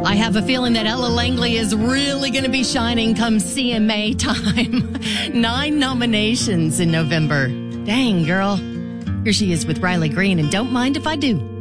I have a feeling that Ella Langley is really going to be shining come CMA time. 9 nominations in November. Dang, girl. Here she is with Riley Green, and Don't Mind If I Do.